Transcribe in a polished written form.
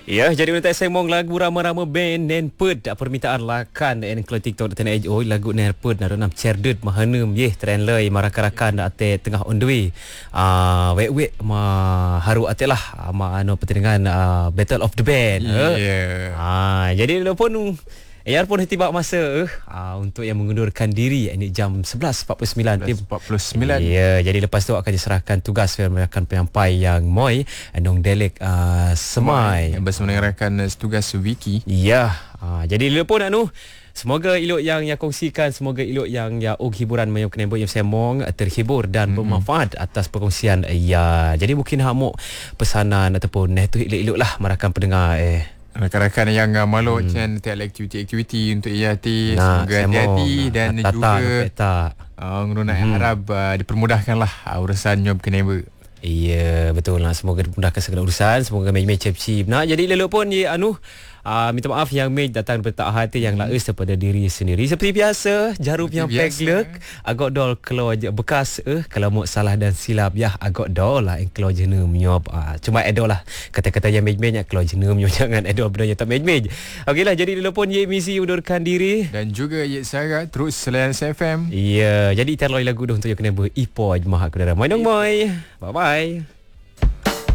Ya, jadi untuk semong lagu rama-rama band Nenped permintaan lakan en kalau TikTok dan oi lagu Nenped na nam cerdet mahanum ye trend lei maraka-rakan ate tengah on the way. Wek ma haru ate lah ma ano pertandingan Battle of the Band. Jadi pun Ayar pun tiba masa untuk yang mengundurkan diri ini jam 11.49 11.49. Ya, jadi lepas tu akan diserahkan tugas merakan penyampai yang Moy Andong Delek Semai yang bersemengerahkan tugas Wiki. Ya, jadi le pun semoga ilok yang kongsikan, semoga ilok yang hiburan mayang kenebo yang semong terhibur dan bermanfaat atas perkongsian. Ya, jadi mungkin hamuk pesanan ataupun tu ilok lah merakan pendengar rakan-rakan yang malu macam tiada aktiviti untuk IAT, semoga hati-hati dan juga nak harap dipermudahkanlah urusan nyob keneba. Iya, betul lah, semoga dimudahkan segala urusan, semoga match cip. Nah, jadi lalu pun minta maaf yang match datang bertak hati yang laes daripada diri sendiri. Seperti biasa, jarum yang peglek agak dol keluar bekas kalau mau salah dan silap ya agak dol lah yang keluar jenuh menyop. Cuma edol lah kata-kata yang match yang keluar jenuh menyop, jangan edol benda yang tak match. Okeylah, jadi lalu pun ye misi undurkan diri dan juga ye Sarah terus selain SFM. Iya, jadi terloi lagu dah untuk yang kena ber Ipoj Mahak Kedara. Mai dong boy. Bye bye.